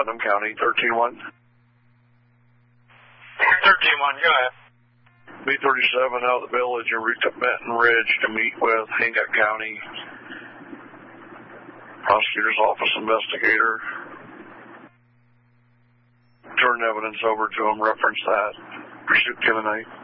Putnam County, 13-1. 13-1, go ahead. B-37 out of the village and reached up Benton Ridge to meet with Hancock County Prosecutor's Office investigator. Turn evidence over to him, reference that. Pursuit 10-8.